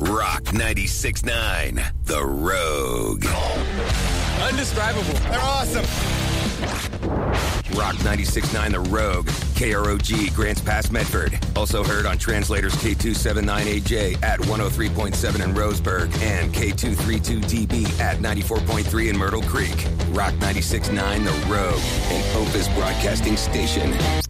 Rock 96.9, The Rogue. Undescribable. They're awesome. Rock 96.9, The Rogue. KROG, Grants Pass, Medford. Also heard on translators K279AJ at 103.7 in Roseburg and K232DB at 94.3 in Myrtle Creek. Rock 96.9, The Rogue, an Opus Broadcasting station.